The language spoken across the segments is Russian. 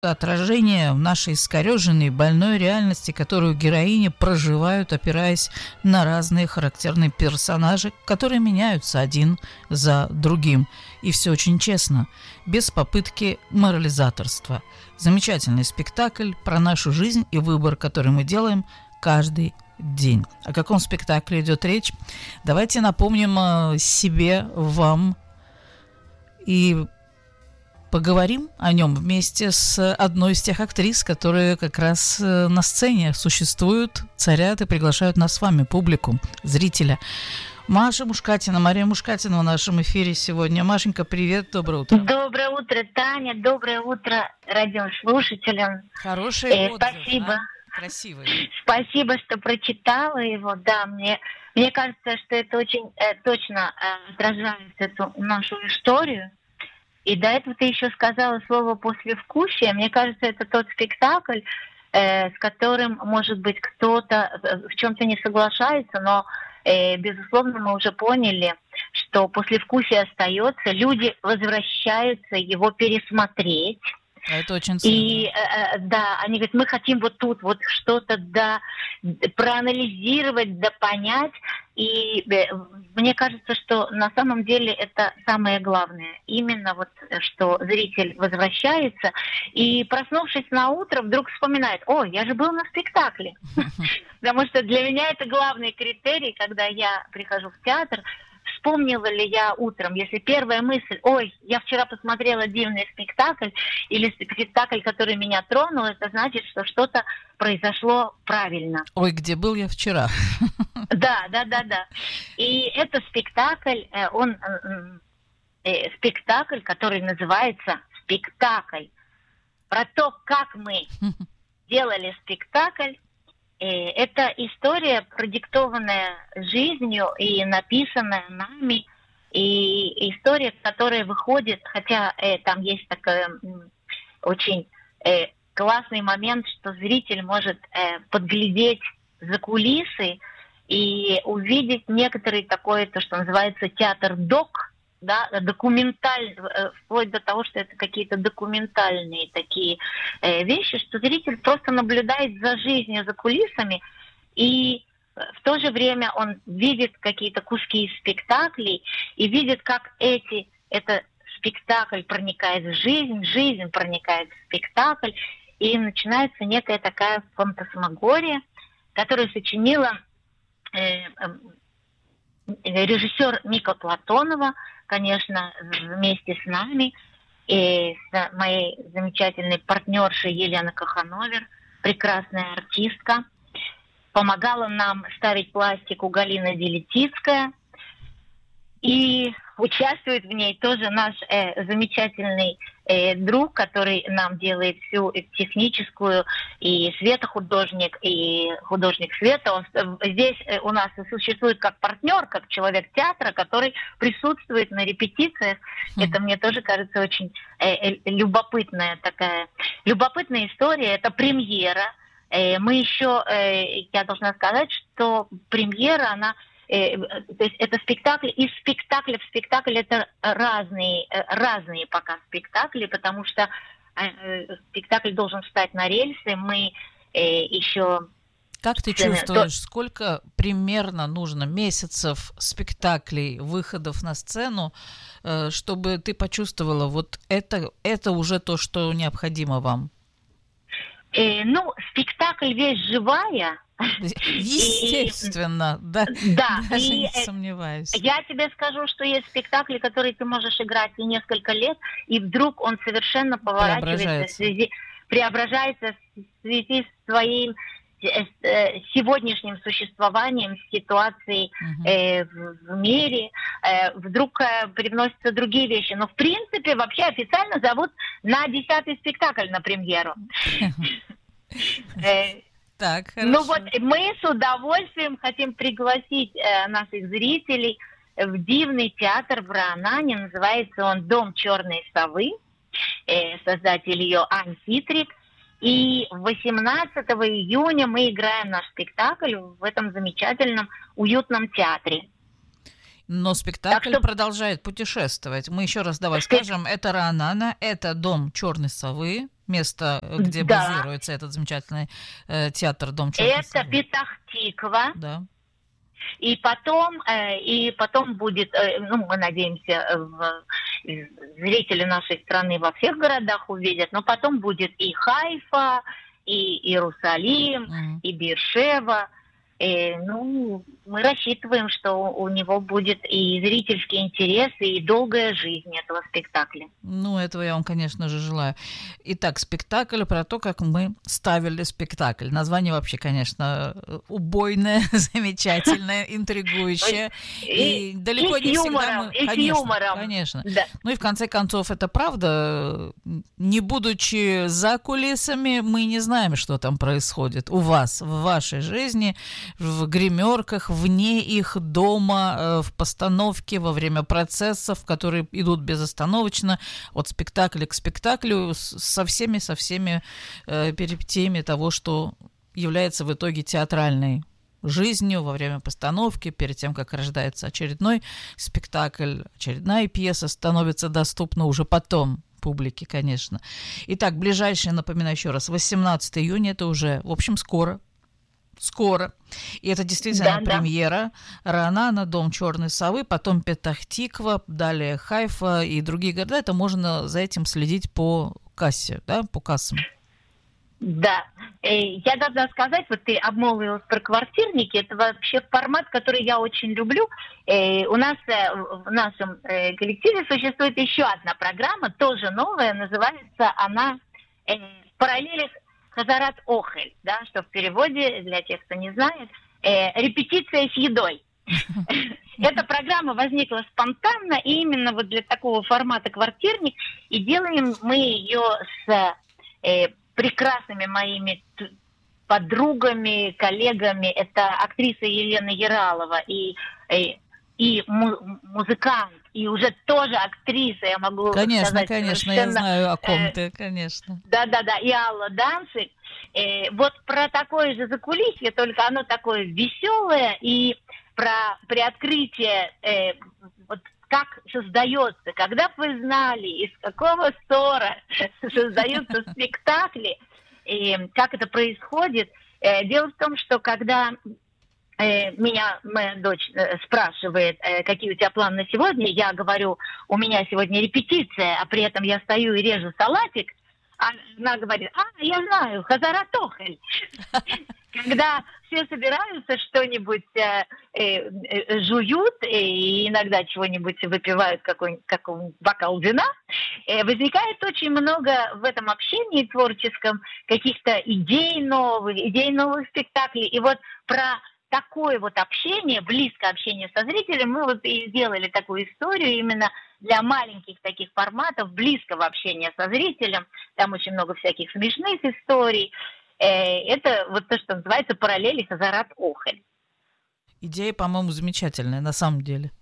отражение нашей искореженной, больной реальности, которую героини проживают, опираясь на разные характерные персонажи, которые меняются один за другим. И все очень честно, без попытки морализаторства. Замечательный спектакль про нашу жизнь и выбор, который мы делаем каждый день. О каком спектакле идет речь? Давайте напомним себе, вам и поговорим о нем вместе с одной из тех актрис, которые как раз на сцене существуют, царят и приглашают нас с вами, публику, зрителя. Маша Мушкатина, Мария Мушкатина в нашем эфире сегодня. Машенька, привет, доброе утро. Доброе утро, Таня, доброе утро радиослушателям. Хороший отзыв, спасибо. Красивый. Спасибо, что прочитала его. Да, мне кажется, что это очень точно отражает эту нашу историю. И до этого ты еще сказала слово «послевкусие». Мне кажется, это тот спектакль, с которым, может быть, кто-то в чем-то не соглашается, но, безусловно, мы уже поняли, что послевкусие остается, люди возвращаются его пересмотреть. Это очень ценно. И да, они говорят, мы хотим вот тут вот что-то проанализировать, понять. И мне кажется, что на самом деле это самое главное. Именно вот, что зритель возвращается и, проснувшись на утро, вдруг вспоминает, я же был на спектакле. Потому что для меня это главный критерий, когда я прихожу в театр. Вспомнила ли я утром, если первая мысль, я вчера посмотрела дивный спектакль, или спектакль, который меня тронул, это значит, что что-то произошло правильно. Где был я вчера? Да. И это спектакль, спектакль, который называется «Спектакль». Про то, как мы делали спектакль. Это история, продиктованная жизнью и написанная нами, и история, которая выходит, хотя там есть такой очень классный момент, что зритель может подглядеть за кулисы и увидеть некоторый такой, то, что называется театр-док, да, вплоть до того, что это какие-то документальные такие вещи, что зритель просто наблюдает за жизнью, за кулисами, и в то же время он видит какие-то куски из спектаклей и видит, как этот спектакль проникает в жизнь, жизнь проникает в спектакль, и начинается некая такая фантасмагория, которую сочинила режиссер Ника Платонова, конечно, вместе с нами, и с моей замечательной партнершей Еленой Кахановер, прекрасная артистка. Помогала нам ставить пластику Галина Делетицкая. И участвует в ней тоже наш замечательный друг, который нам делает всю техническую, и светохудожник, и художник света. Здесь у нас существует как партнер, как человек театра, который присутствует на репетициях. Это мне тоже кажется очень любопытная история. Это премьера. Мы еще, я должна сказать, что премьера, она... То есть это спектакль, из спектакля в спектакль это разные пока спектакли, потому что спектакль должен встать на рельсы, мы еще... Как ты чувствуешь, сколько примерно нужно месяцев спектаклей, выходов на сцену, чтобы ты почувствовала, вот это уже то, что необходимо вам? Спектакль вещь живая. Естественно, да. Даже не сомневаюсь. Я тебе скажу, что есть спектакли, которые ты можешь играть и несколько лет, и вдруг он совершенно преображается в связи с своим сегодняшним существованием, ситуацией в мире, вдруг привносятся другие вещи. Но в принципе вообще официально зовут на 10-й спектакль на премьеру. Так, хорошо. Мы с удовольствием хотим пригласить наших зрителей в дивный театр в Раанане. Называется он «Дом черной совы». Создатель ее Ань Хитрик. И 18 июня мы играем наш спектакль в этом замечательном уютном театре. Но спектакль продолжает путешествовать. Мы еще раз давай скажем, это Раанана, это «Дом черной совы», место, где базируется этот замечательный театр «Дом черной совы». Это Петах-Тиква. Да. И потом будет, мы надеемся, зрители нашей страны во всех городах увидят, но потом будет и Хайфа, и Иерусалим, и Беершева. Мы рассчитываем, что у него будет и зрительский интерес, и долгая жизнь этого спектакля. Этого я вам, конечно же, желаю. Итак, спектакль про то, как мы ставили спектакль. Название вообще, конечно, убойное, замечательное, интригующее. И далеко не всегда мы... С юмором. Конечно. Да. И в конце концов, это правда. Не будучи за кулисами, мы не знаем, что там происходит у вас, в вашей жизни, в гримерках, вне их, дома, в постановке, во время процессов, которые идут безостановочно, от спектакля к спектаклю, со всеми перипетиями того, что является в итоге театральной жизнью во время постановки, перед тем, как рождается очередной спектакль, очередная пьеса становится доступна уже потом публике, конечно. Итак, ближайшее, напоминаю еще раз, 18 июня, это уже, в общем, скоро. И это действительно премьера. Раанана, «Дом черной совы», потом Петах-Тиква, далее Хайфа и другие города. Это можно за этим следить по кассе, да, по кассам. Да. Я должна сказать, вот ты обмолвилась про квартирники, это вообще формат, который я очень люблю. У нас в нашем коллективе существует еще одна программа, тоже новая, называется она «В параллели Хазарат Охель», да, что в переводе, для тех, кто не знает, репетиция с едой. Эта программа возникла спонтанно, и именно вот для такого формата «Квартирник», и делаем мы ее с прекрасными моими подругами, коллегами. Это актриса Елена Яралова и музыкант, и уже тоже актриса, я могу сказать. Конечно, я знаю, о ком ты, конечно. Да, и Алла Данцик. Вот про такое же закулисье, только оно такое веселое, и про приоткрытие, вот как создается, когда бы вы знали, из какого ссора создаются спектакли, и как это происходит. Дело в том, что когда меня моя дочь спрашивает, какие у тебя планы на сегодня, я говорю, у меня сегодня репетиция, а при этом я стою и режу салатик, она говорит, я знаю, Хазарат Охель. Когда все собираются, что-нибудь жуют и иногда чего-нибудь выпивают, какой-нибудь бокал вина, возникает очень много в этом общении творческом каких-то идей новых спектаклей. И вот про такое вот общение, близкое общение со зрителем, мы вот и сделали такую историю именно для маленьких таких форматов, близкого общения со зрителем. Там очень много всяких смешных историй. Это вот то, что называется «Параллели Хазарат Охель». Идея, по-моему, замечательная, на самом деле.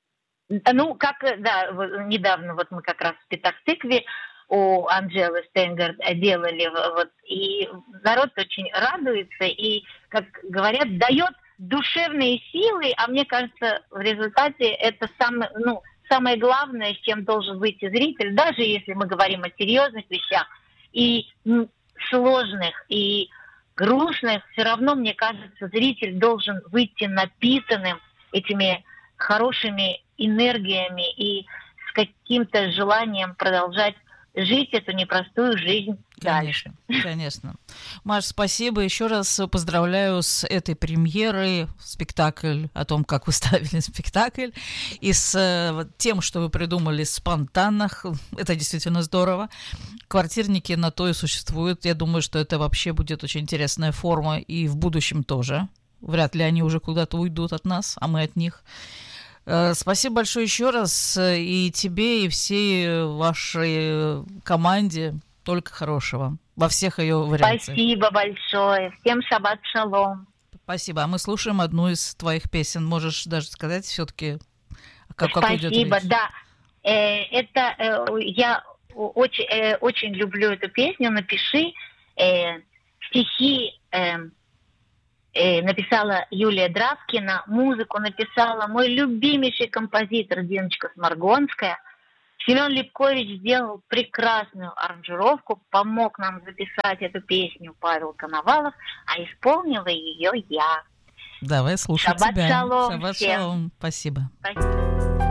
Недавно вот мы как раз в Петах-Тикве у Анжелы Стенгард делали, и народ очень радуется, и, как говорят, дает душевные силы, а мне кажется, в результате это самое главное, с чем должен выйти зритель, даже если мы говорим о серьезных вещах и сложных, и грустных, все равно, мне кажется, зритель должен выйти напитанным этими хорошими энергиями и с каким-то желанием продолжать жить эту непростую жизнь дальше. Конечно. Маш, спасибо. Еще раз поздравляю с этой премьерой. Спектакль, о том, как вы ставили спектакль, и с тем, что вы придумали спонтанно. Это действительно здорово. Квартирники на то и существуют. Я думаю, что это вообще будет очень интересная форма и в будущем тоже. Вряд ли они уже куда-то уйдут от нас, а мы от них. Спасибо большое еще раз и тебе, и всей вашей команде. Только хорошего во всех ее вариациях. Спасибо большое. Всем шаббат шалом. Спасибо. А мы слушаем одну из твоих песен. Можешь даже сказать все-таки, какой идет речь? Спасибо, да. Я очень люблю эту песню. «Напиши». Стихи написала Юлия Дравкина, музыку написала мой любимейший композитор Диночка Сморгонская. Семен Липкович сделал прекрасную аранжировку, помог нам записать эту песню Павел Коновалов, а исполнила ее я. Давай слушать Шаббат тебя. шалом Шаббат всем. шалом. Спасибо. Спасибо.